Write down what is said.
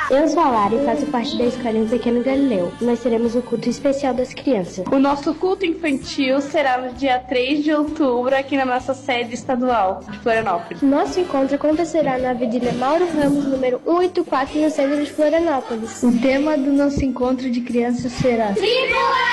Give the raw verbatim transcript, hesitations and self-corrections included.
Eu sou a Lara e faço parte da Escolinha Pequeno Galileu. Nós teremos o culto especial das crianças. O nosso culto infantil será no dia três de outubro, aqui na nossa sede estadual de Florianópolis. Nosso encontro acontecerá na Avenida Mauro Ramos, número cento e oitenta e quatro, no centro de Florianópolis. O tema do nosso encontro de crianças será... Tribulação!